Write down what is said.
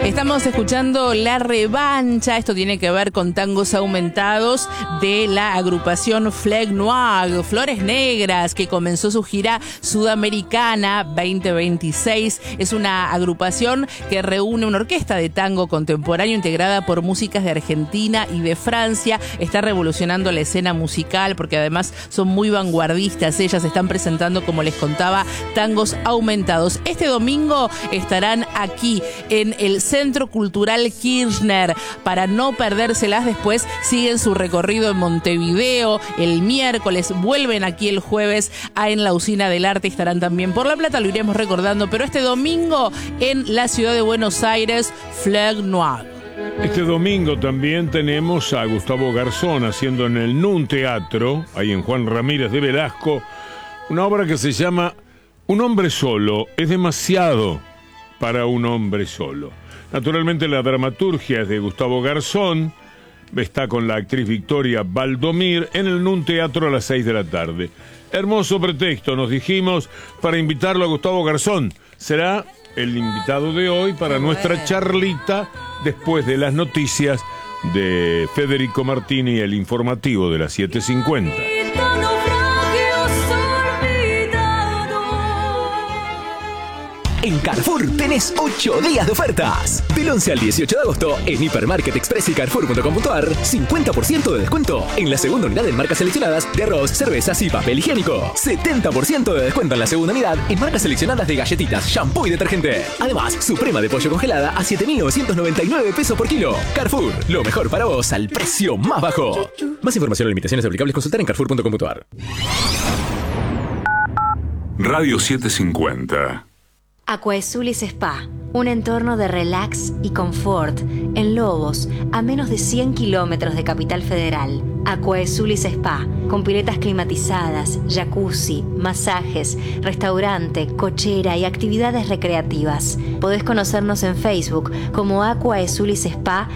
Estamos escuchando La Revancha. Esto tiene que ver con tangos aumentados de la agrupación Flag Noir, Flores Negras, que comenzó su gira sudamericana 2026. Es una agrupación que reúne una orquesta de tango contemporáneo integrada por músicas de Argentina y de Francia. Está revolucionando la escena musical porque además son muy vanguardistas. Ellas están presentando, como les contaba, tangos aumentados. Este domingo estarán aquí en el Centro Cultural Kirchner. Para no perdérselas, después siguen su recorrido en Montevideo. El miércoles vuelven aquí el jueves en la Usina del Arte. Estarán también por La Plata, lo iremos recordando. Pero este domingo en la ciudad de Buenos Aires, Flag Noir. Este domingo también tenemos a Gustavo Garzón haciendo en el NUN Teatro, ahí en Juan Ramírez de Velasco, una obra que se llama Un hombre solo es demasiado para un hombre solo. Naturalmente la dramaturgia es de Gustavo Garzón, está con la actriz Victoria Valdomir en el NUN Teatro a las 6 de la tarde. Hermoso pretexto, nos dijimos, para invitarlo a Gustavo Garzón. Será el invitado de hoy para nuestra charlita después de las noticias de Federico Martini, el informativo de las 7:50. En Carrefour tenés 8 días de ofertas. Del 11 al 18 de agosto, en Hipermarket Express y Carrefour.com.ar, 50% de descuento en la segunda unidad en marcas seleccionadas de arroz, cervezas y papel higiénico. 70% de descuento en la segunda unidad en marcas seleccionadas de galletitas, shampoo y detergente. Además, suprema de pollo congelada a 7.999 pesos por kilo. Carrefour, lo mejor para vos al precio más bajo. Más información o limitaciones aplicables consultar en Carrefour.com.ar. Radio 750. Aquaesulis Spa, un entorno de relax y confort en Lobos, a menos de 100 kilómetros de Capital Federal. Aquaesulis Spa, con piletas climatizadas, jacuzzi, masajes, restaurante, cochera y actividades recreativas. Podés conocernos en Facebook como Aquaesulis Spa